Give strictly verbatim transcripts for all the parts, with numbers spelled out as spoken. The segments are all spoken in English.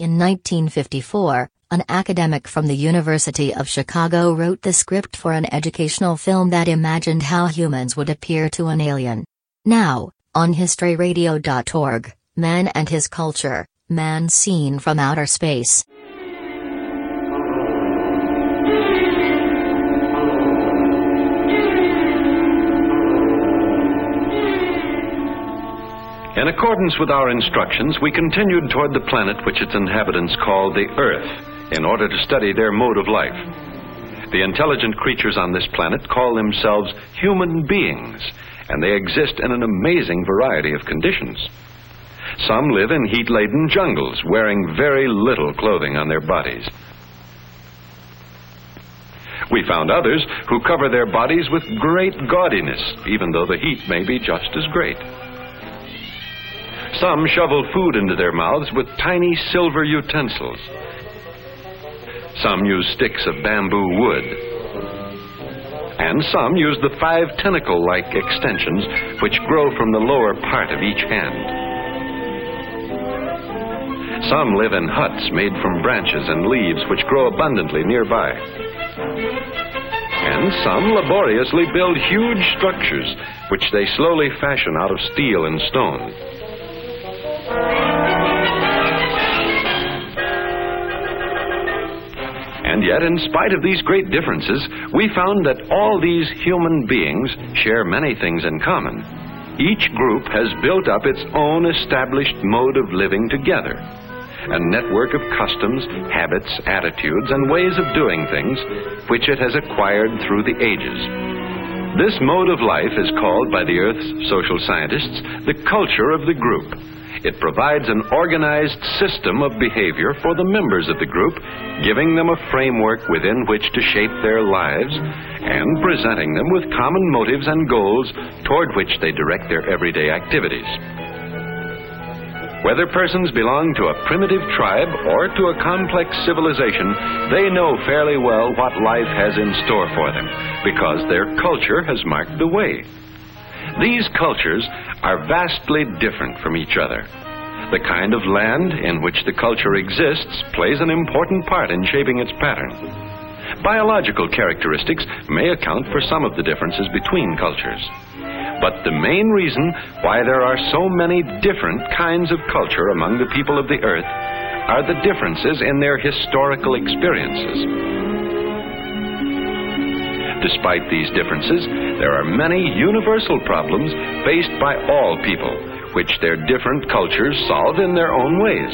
In nineteen fifty-four, an academic from the University of Chicago wrote the script for an educational film that imagined how humans would appear to an alien. Now, on history radio dot org, Man and His Culture, Man Seen from Outer Space. In accordance with our instructions, we continued toward the planet which its inhabitants call the Earth, in order to study their mode of life. The intelligent creatures on this planet call themselves human beings, and they exist in an amazing variety of conditions. Some live in heat-laden jungles, wearing very little clothing on their bodies. We found others who cover their bodies with great gaudiness, even though the heat may be just as great. Some shovel food into their mouths with tiny silver utensils. Some use sticks of bamboo wood. And some use the five tentacle-like extensions which grow from the lower part of each hand. Some live in huts made from branches and leaves which grow abundantly nearby. And some laboriously build huge structures which they slowly fashion out of steel and stone. And yet, in spite of these great differences, we found that all these human beings share many things in common. Each group has built up its own established mode of living together, a network of customs, habits, attitudes, and ways of doing things which it has acquired through the ages. This mode of life is called by the Earth's social scientists the culture of the group. It provides an organized system of behavior for the members of the group, giving them a framework within which to shape their lives and presenting them with common motives and goals toward which they direct their everyday activities. Whether persons belong to a primitive tribe or to a complex civilization, they know fairly well what life has in store for them, because their culture has marked the way. These cultures are vastly different from each other. The kind of land in which the culture exists plays an important part in shaping its pattern. Biological characteristics may account for some of the differences between cultures. But the main reason why there are so many different kinds of culture among the people of the Earth are the differences in their historical experiences. Despite these differences, there are many universal problems faced by all people, which their different cultures solve in their own ways.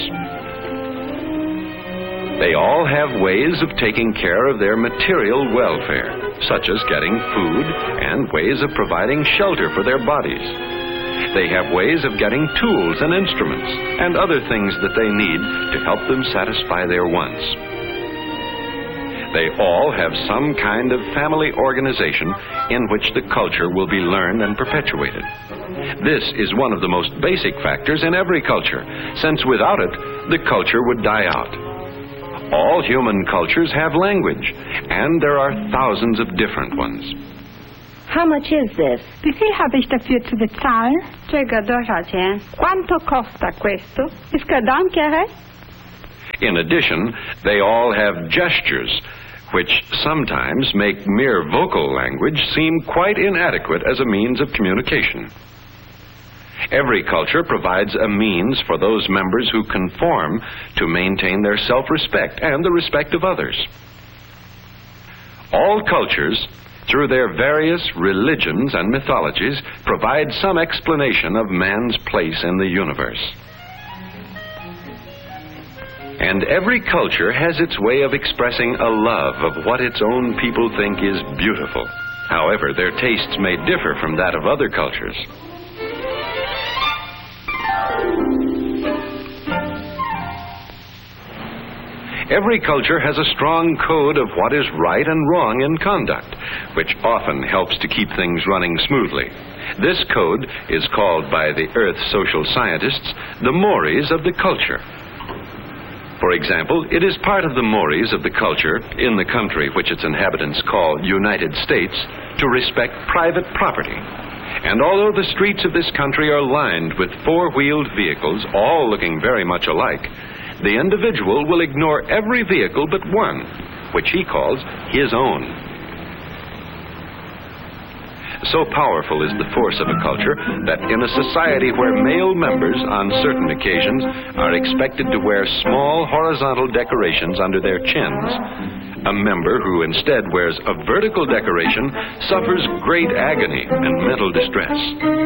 They all have ways of taking care of their material welfare, such as getting food and ways of providing shelter for their bodies. They have ways of getting tools and instruments and other things that they need to help them satisfy their wants. They all have some kind of family organization in which the culture will be learned and perpetuated. This is one of the most basic factors in every culture, since without it, the culture would die out. All human cultures have language, and there are thousands of different ones. How much is this? Wie viel habe ich dafür zu bezahlen? 这个多少钱? Quanto costa questo? Iscă dam chiar? In addition, they all have gestures, which sometimes make mere vocal language seem quite inadequate as a means of communication. Every culture provides a means for those members who conform to maintain their self-respect and the respect of others. All cultures, through their various religions and mythologies, provide some explanation of man's place in the universe. And every culture has its way of expressing a love of what its own people think is beautiful. However, their tastes may differ from that of other cultures. Every culture has a strong code of what is right and wrong in conduct, which often helps to keep things running smoothly. This code is called by the Earth's social scientists the mores of the culture. For example, it is part of the mores of the culture in the country which its inhabitants call United States to respect private property. And although the streets of this country are lined with four-wheeled vehicles, all looking very much alike, the individual will ignore every vehicle but one, which he calls his own. So powerful is the force of a culture that in a society where male members on certain occasions are expected to wear small horizontal decorations under their chins, a member who instead wears a vertical decoration suffers great agony and mental distress.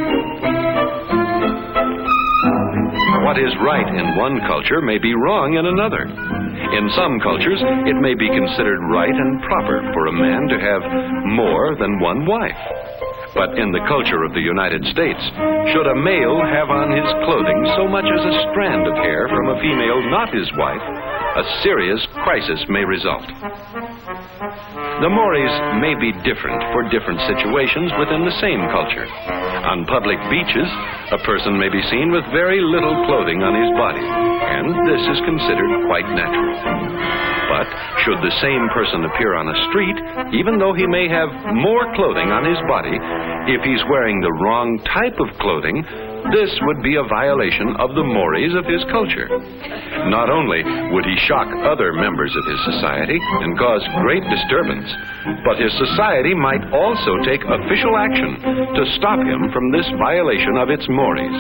What is right in one culture may be wrong in another. In some cultures, it may be considered right and proper for a man to have more than one wife. But in the culture of the United States, should a male have on his clothing so much as a strand of hair from a female not his wife, a serious crisis may result. The mores may be different for different situations within the same culture. On public beaches, a person may be seen with very little clothing on his body, and this is considered quite natural. But should the same person appear on a street, even though he may have more clothing on his body, if he's wearing the wrong type of clothing, this would be a violation of the mores of his culture. Not only would he shock other members of his society and cause great disturbance, but his society might also take official action to stop him from this violation of its mores.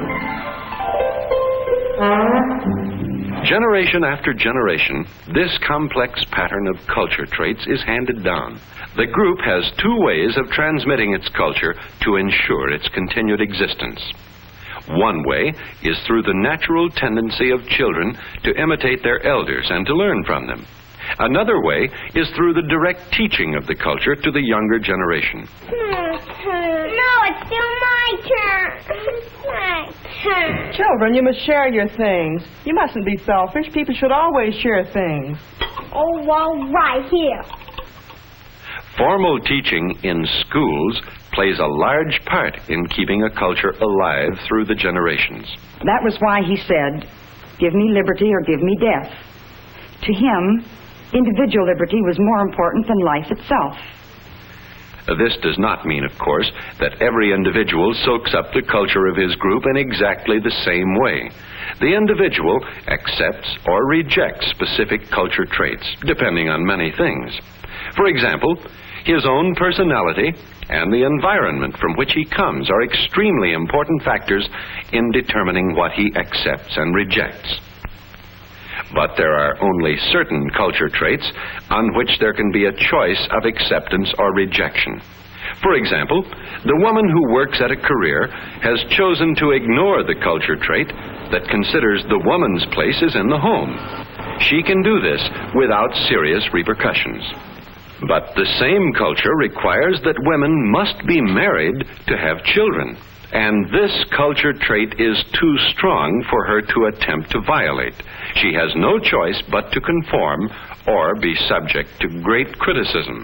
Generation after generation, this complex pattern of culture traits is handed down. The group has two ways of transmitting its culture to ensure its continued existence. One way is through the natural tendency of children to imitate their elders and to learn from them. Another way is through the direct teaching of the culture to the younger generation. No, it's still my turn. My turn. Children, you must share your things. You mustn't be selfish. People should always share things. Oh, all right, here. Formal teaching in schools plays a large part in keeping a culture alive through the generations. That was why he said, "Give me liberty or give me death." To him, individual liberty was more important than life itself. This does not mean, of course, that every individual soaks up the culture of his group in exactly the same way. The individual accepts or rejects specific culture traits, depending on many things. For example, his own personality and the environment from which he comes are extremely important factors in determining what he accepts and rejects. But there are only certain culture traits on which there can be a choice of acceptance or rejection. For example, the woman who works at a career has chosen to ignore the culture trait that considers the woman's place is in the home. She can do this without serious repercussions. But the same culture requires that women must be married to have children. And this culture trait is too strong for her to attempt to violate. She has no choice but to conform or be subject to great criticism.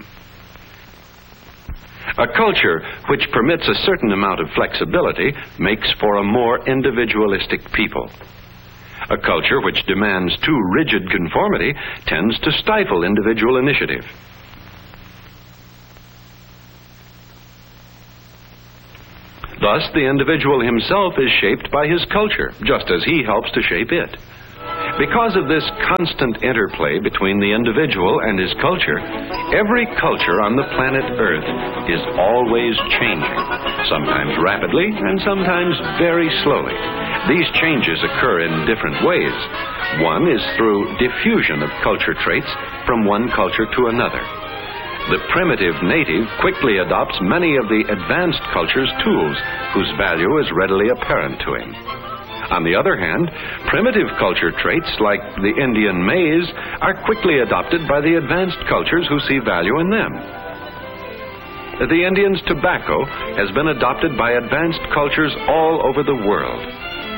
A culture which permits a certain amount of flexibility makes for a more individualistic people. A culture which demands too rigid conformity tends to stifle individual initiative. Thus, the individual himself is shaped by his culture, just as he helps to shape it. Because of this constant interplay between the individual and his culture, every culture on the planet Earth is always changing, sometimes rapidly and sometimes very slowly. These changes occur in different ways. One is through diffusion of culture traits from one culture to another. The primitive native quickly adopts many of the advanced culture's tools, whose value is readily apparent to him. On the other hand, primitive culture traits like the Indian maize are quickly adopted by the advanced cultures who see value in them. The Indian's tobacco has been adopted by advanced cultures all over the world.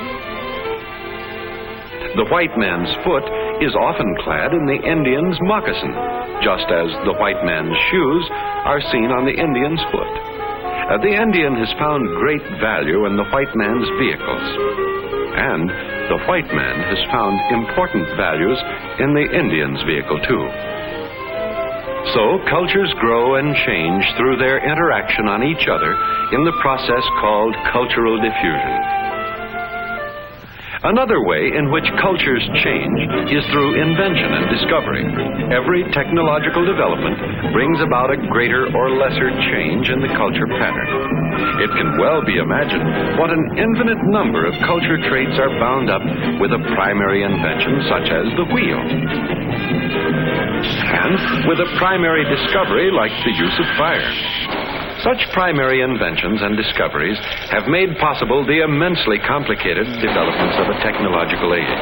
The white man's foot is often clad in the Indian's moccasin, just as the white man's shoes are seen on the Indian's foot. Uh, the Indian has found great value in the white man's vehicles, and the white man has found important values in the Indian's vehicle too. So cultures grow and change through their interaction on each other in the process called cultural diffusion. Another way in which cultures change is through invention and discovery. Every technological development brings about a greater or lesser change in the culture pattern. It can well be imagined what an infinite number of culture traits are bound up with a primary invention such as the wheel. And with a primary discovery like the use of fire. Such primary inventions and discoveries have made possible the immensely complicated developments of a technological age.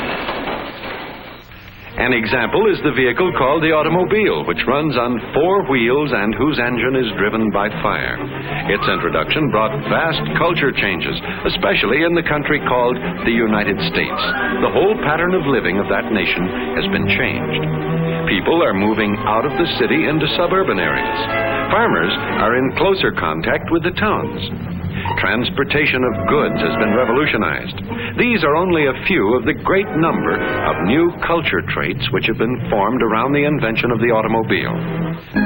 An example is the vehicle called the automobile, which runs on four wheels and whose engine is driven by fire. Its introduction brought vast culture changes, especially in the country called the United States. The whole pattern of living of that nation has been changed. People are moving out of the city into suburban areas. Farmers are in closer contact with the towns. Transportation of goods has been revolutionized. These are only a few of the great number of new culture traits which have been formed around the invention of the automobile.